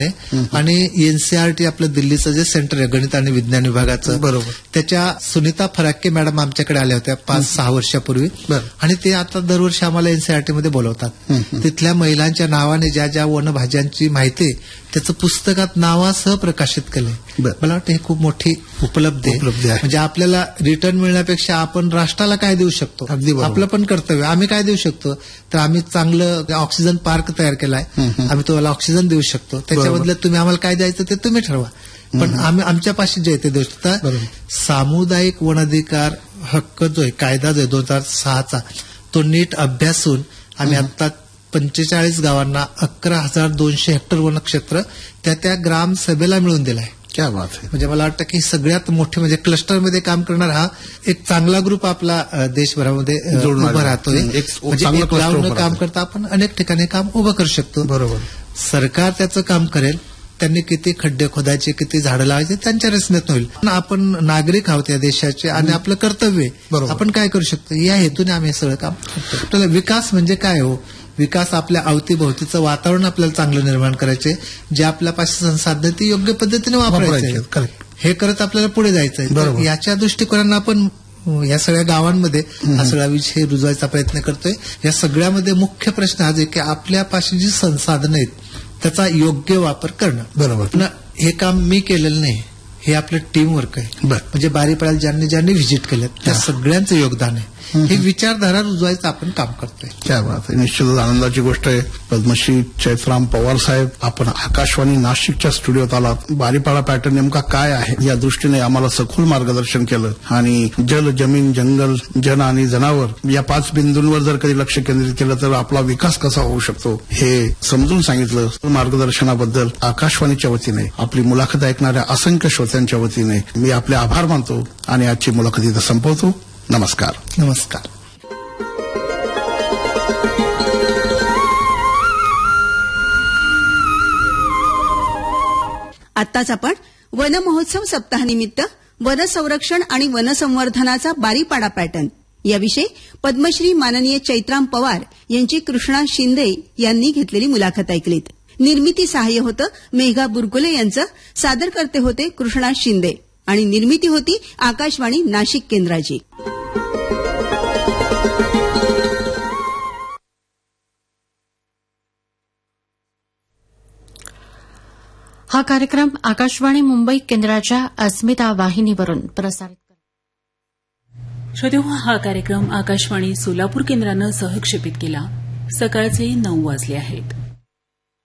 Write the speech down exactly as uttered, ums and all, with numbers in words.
आणि एनसीआरटी आपलं दिल्लीचं जे सेंटर आहे गणित आणि विज्ञान विभागाचं, बरोबर, त्याच्या सुनीता फराक्के मॅडम आमच्याकडे आल्या होत्या पाच सहा वर्षापूर्वी. आणि ते आता दरवर्षी आम्हाला एनसीआरटी मध्ये बोलवतात. तिथल्या महिलांच्या नावाने ज्या ज्या वनभाज्यांची माहिती त्याचं पुस्तकात नावासह प्रकाशित केलंय. मला वाटतं हे खूप मोठी उपलब्धी आहे. म्हणजे आपल्याला रिटर्न मिळण्यापेक्षा आपण राष्ट्राला काय देऊ शकतो, आपलं पण कर्तव्य. आम्ही काय देऊ शकतो तर आम्ही चांगलं ऑक्सिजन पार्क तयार केलाय, आम्ही तुम्हाला ऑक्सिजन देऊ शकतो. त्याच्याबद्दल तुम्ही आम्हाला काय द्यायचं ते तुम्ही ठरवा, पण आम्ही आमच्या पाशी जे ते देऊ शकतो. सामुदायिक वनाधिकार हक्क जो आहे, कायदा जो आहे दोन हजार सहाचा, तो नीट अभ्यासून आम्ही आता पंचेचाळीस गावांना अकरा हजार दोनशे हेक्टर वनक्षेत्र त्या त्या ग्रामसभेला मिळून दिलाय. क्या बात आहे. म्हणजे मला वाटतं की सगळ्यात मोठे म्हणजे क्लस्टरमध्ये काम करणार हा एक चांगला ग्रुप आपला देशभरामध्ये उभा राहतोय. म्हणजे एक गाव काम करता आपण अनेक ठिकाणी काम उभं करू शकतो. बरोबर. सरकार त्याचं काम करेल, त्यांनी किती खड्डे खोदायचे, किती झाडं लावायचे त्यांच्या रचनेत होईल. आपण नागरिक आहोत या देशाचे आणि आपलं कर्तव्य आपण काय करू शकतो या हेतूने आम्ही सगळं काम करतो. विकास म्हणजे काय हो, विकास आपल्या अवतीभोवतीचं वातावरण आपल्याला चांगलं निर्माण करायचे, जे आपल्यापाशी संसाधन ती योग्य पद्धतीने वापरायचे, हे करत आपल्याला पुढे जायचंय. याच्या दृष्टिकोनानं आपण या सगळ्या गावांमध्ये हा सगळा विषय रुजवायचा प्रयत्न करतोय. या सगळ्यामध्ये मुख्य प्रश्न हा आहे की आपल्यापाशी जी संसाधनं आहेत त्याचा योग्य वापर करणं. बरोबर. हे काम मी केलेलं नाही, हे आपलं टीम वर्क आहे. म्हणजे बारीपाड्याला ज्यांनी ज्यांनी व्हिजिट केलं त्या सगळ्यांचं योगदान आहे. हे विचारधारा रुजवायचं आपण काम करतोय. क्या बात आहे. निश्चितच आनंदाची गोष्ट आहे. पद्मश्री चैत्राम पवार साहेब, आपण आकाशवाणी नाशिकच्या स्टुडिओत आलात. बारीपाडा पॅटर्न नेमका काय आहे या दृष्टीने आम्हाला सखोल मार्गदर्शन केलं आणि जल, जमीन, जंगल, जन आणि जनावर या पाच बिंदूंवर जर कधी लक्ष केंद्रित केलं तर आपला विकास कसा होऊ शकतो हे समजून सांगितलं. मार्गदर्शनाबद्दल आकाशवाणीच्या वतीने, आपली मुलाखत ऐकणाऱ्या असंख्य श्रोत्यांच्या वतीने मी आपले आभार मानतो आणि आजची मुलाखत इथं संपवतो. नमस्कार. नमस्कार. आत्ताच आपण वन महोत्सव सप्ताहानिमित्त वन संरक्षण आणि वन संवर्धनाचा बारीपाडा पॅटर्न याविषयी पद्मश्री माननीय चैत्राम पवार यांची कृष्णा शिंदे यांनी घेतलेली मुलाखत ऐकलीत. निर्मिती सहाय्य होतं मेघा बुरकुले यांचं, सादरकर्ते होते कृष्णा शिंदे आणि निर्मिती होती आकाशवाणी नाशिक केंद्राची. हा कार्यक्रम आकाशवाणी मुंबई केंद्राच्या अस्मिता वाहिनीवरून प्रसारित करतो. श्रोतेहो, हा कार्यक्रम आकाशवाणी सोलापूर केंद्रानं सहक्षेपित केला. सकाळचे नऊ वाजले आहेत.